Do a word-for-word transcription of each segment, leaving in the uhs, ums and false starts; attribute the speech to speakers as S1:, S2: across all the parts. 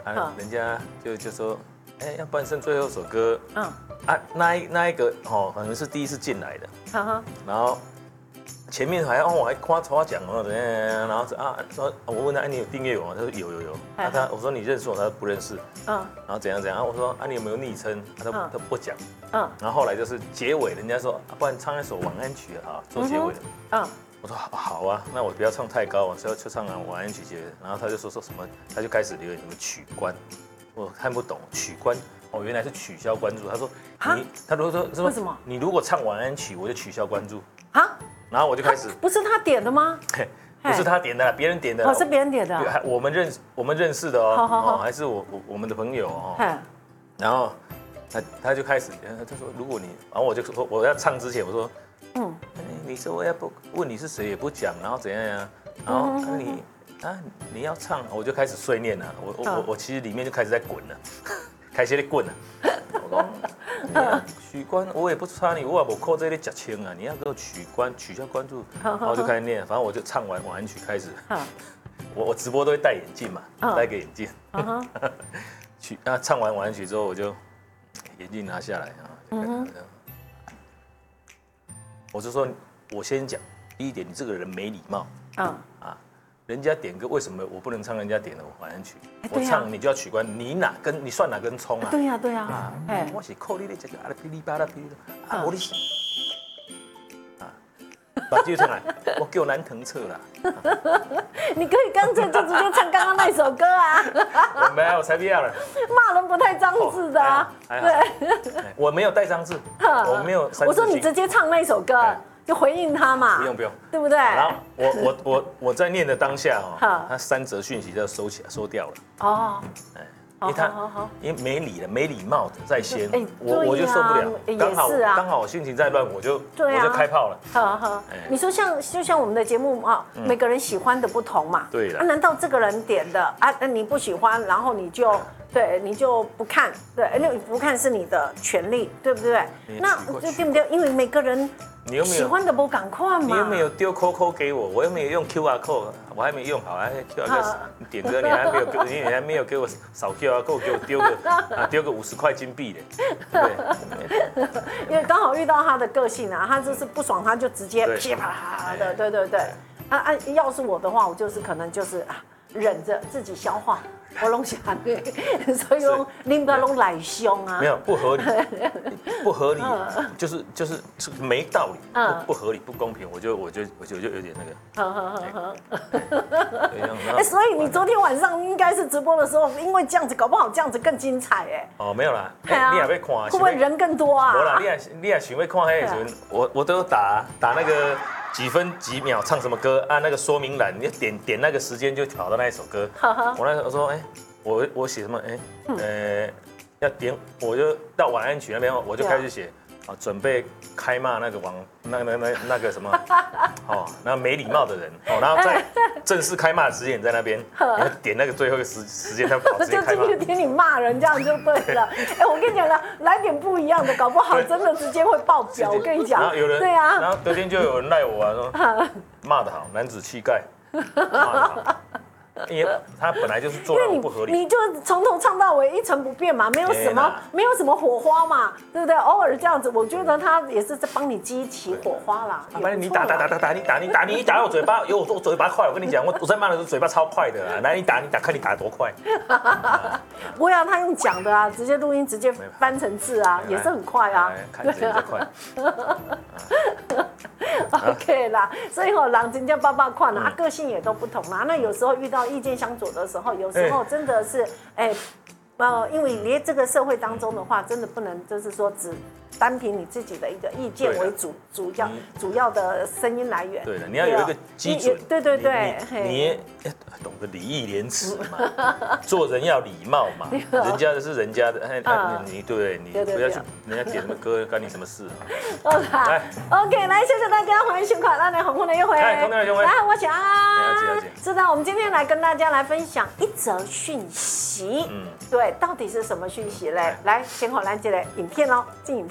S1: 啊，人家就就说，哎，要不然剩最后一首歌，嗯，啊，那一那一个哦，可能是第一次进来的，然后前面还哦，我还夸夸奖哦，怎样，然后啊说，我问他，哎，你有订阅我吗？他说有有有，啊他我说你认识我，他说不认识，嗯，然后怎样怎样，我说啊你有没有昵称？他他不讲，嗯，然后后来就是结尾，人家说，不然唱一首晚安曲啊，做结尾，嗯。我说好啊，那我不要唱太高，我就就唱完晚安曲结尾。然后他就说说什么，他就开始留言什么取关，我看不懂取关，哦原来是取消关注。他说你，他如果说
S2: 为什么？
S1: 你如果唱晚安曲，我就取消关注啊。然后我就开始，
S2: 不是他点的吗？
S1: 不是他点的，别人点的。
S2: 哦，是别人点的。
S1: 我们认我们认识的哦，哦还是我我我们的朋友哦。然后他他就开始，他说如果你，然后我就说我要唱之前我说。嗯，你说我要不问你是谁也不讲，然后怎样呀？然后你啊你要唱，我就开始碎念了。我我我我其实里面就开始在滚了，开始在滚了。我说取关，我也不差你，我也不扣这里假钱啊！你要给我取关取消关注，然后就开始念，反正我就唱完晚安曲开始。我我直播都会戴眼镜嘛，戴个眼镜。取那唱完晚安曲之后，我就眼镜拿下来啊。我就说，我先讲第一点，你这个人没礼貌。嗯啊，人家点歌为什么我不能唱人家点的晚安曲？我唱你就要取关，你哪根你算哪根葱啊？
S2: 对呀对呀。
S1: 哎，我是扣你的这个啊噼里啪啦噼里啪啦，啊我的啊，把就上来，我叫南腾彻啦。
S2: 你可以干脆就直接唱刚刚那首歌啊。
S1: 我没有，我才不要了。
S2: 骂人不带脏字的啊。
S1: 对，我没有带脏字，我没有。
S2: 我说你直接唱那首歌，就回应他嘛。
S1: 不用不用，
S2: 对不对？
S1: 然后我我我我在念的当下哦，他三则讯息就收起来收掉了。哦。因为他因为没礼了，没礼貌的在先，我我就受不了。刚好刚好我心情在乱，我就我就开炮了。
S2: 呵呵，你说像就像我们的节目啊，每个人喜欢的不同嘛。
S1: 对了。
S2: 啊，难道这个人点的啊，你不喜欢，然后你就对你就不看，对，那你不看是你的权利，对不对？那就对不对？因为每个人。你又没有喜欢的不赶快嘛？
S1: 你又没有丢 Q Q 给我，我又没有用 Q R code， 我还没用好，还 Q R code 点歌，你还没有给，你还没有给我扫 Q R code， 给我丢个啊丢个五十块金币的，对。
S2: 因为刚好遇到他的个性啊，他就是不爽，他就直接噼啪啪的，对对对。啊啊，要是我的话，我就是可能就是啊忍着自己消化。我拢是安尼，所以讲恁不拢来凶啊？
S1: 没有不合理，不合理，就是就是没道理，不不合理不公平，我就我就我就就有点那个。呵呵呵
S2: 呵。哎，所以你昨天晚上应该是直播的时候，因为这样子搞不好这样子更精彩哎。
S1: 哦，没有啦，你也要看，会
S2: 不会人更多啊？
S1: 没啦，你也你也想要看那个时候，我我都有打打那个。几分几秒唱什么歌？按那个说明栏，你点点那个时间就跑到那一首歌。我那时候说，哎，我我写什么？哎，呃，要点，我就到晚安曲那边，我就开始写，啊，准备开骂那个王，那那那那个什么，哦，那没礼貌的人，哦，然后在正式开骂的时间在那边，然后点那个最后一个时时间，他跑直接开骂。
S2: 就进去听你骂人，这样就对了。哎，我跟你讲了，来点不一样的，搞不好真的直接会爆表。我跟你讲，
S1: 然后有人
S2: 对啊，
S1: 然后隔天就有人赖我啊，说骂得好，男子气概，骂得好。因为他本来就是做的不合理，
S2: 你就从头唱到尾一成不变嘛，没有什么没有什么火花嘛，对不对？偶尔这样子，我觉得他也是在帮你激起火花啦。
S1: 反正你打打打打打，你打你打你打我嘴巴，有我嘴巴快，我跟你讲，我我在骂的时候嘴巴超快的啦。来，你打你打，看你打多快。
S2: 不会啊，他用讲的啊，直接录音直接翻成字啊，也是很快啊。
S1: 看谁最快。
S2: OK 啦，所以吼，人真叫爸爸款啊，个性也都不同啦。那有时候遇到意见相左的时候，有时候真的是，哎，呃，因为你这个社会当中的话，真的不能就是说只单凭你自己的一个意见为主主要主要的声音来源。
S1: 对的，你要有一个基准。
S2: 对对对，
S1: 你也懂得礼义廉耻嘛，做人要礼貌嘛，人家的是人家的，哎，你对不对？你不要去人家点什么歌，干你什么事啊？
S2: 来 ，OK， 来，谢谢大家，欢迎新款，让你红红的约会。
S1: 来，红红的约会。
S2: 来，我想啊，是的，我们今天来跟大家来分享一则讯息。嗯，对，到底是什么讯息嘞？来，先好来这个影片哦，进影片。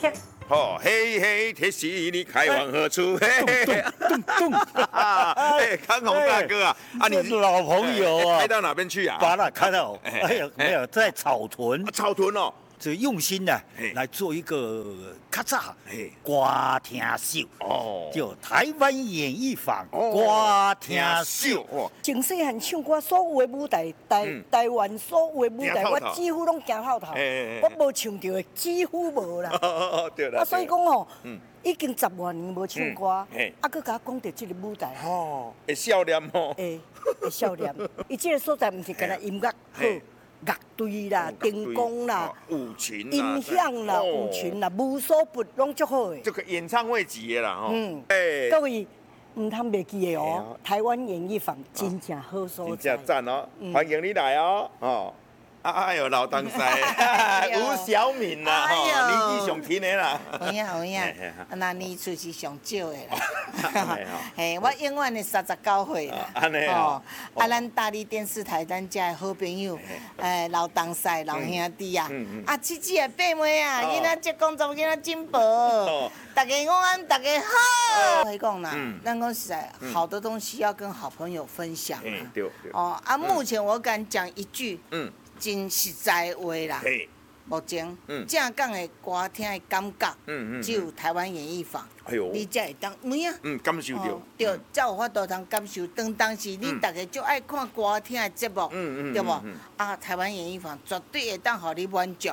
S3: 哦，嘿嘿，铁西你开往何处？嘿嘿，咚咚咚！哎，康宏大哥啊，啊，
S4: 你是老朋友啊，
S3: 开到哪边去啊？
S4: 把那开到，哎呀，没有在草屯。
S3: 草屯哦。
S4: 就用心呢来做一个较早歌厅秀哦，叫台湾演艺坊歌厅秀。
S5: 从细汉唱歌，所有的舞台，台台湾所有的舞台，我几乎拢行透头。我无唱到的几乎无啦。
S3: 哦，对啦。
S5: 啊，所以讲哦，已经十多年无唱歌，啊，佮甲我讲到这个舞台，
S3: 哦，会笑脸哦。
S5: 会会笑脸。伊这个所在毋是干那音乐好。乐队啦、灯光啦、
S3: 舞群、
S5: 音响啦、舞群啦，无所不拢足好诶。
S3: 这个演唱会级的啦，吼。
S5: 嗯，各位唔通袂记的哦，台湾演艺坊真正好所在。
S3: 真正赞哦，欢迎你来哦，哦。哎呦，老当塞，吴小敏啦，吼，年纪上轻的啦。
S6: 有影有影，那年岁是上少的啦。嘿，我永远的三十九岁啦。
S3: 安尼哦。
S6: 啊，咱大理电视台咱遮的好朋友，诶，老东西老兄弟啊，啊，姊姊啊，爸妹啊，囡仔结工作，囡仔进步，大家午安，大家好。我讲啦，咱讲实在，好的东西要跟好朋友分享。
S3: 嗯，对对。
S6: 哦，啊，目前我敢讲一句，嗯。真实在的话啦，目前正港的歌厅的感觉，只有台湾演艺坊，你才会当有影，
S3: 嗯，感受到，
S6: 对，才有法度通感受。当当时你大家就爱看歌厅的节目，对不？啊，台湾演艺坊绝对会当互你满足。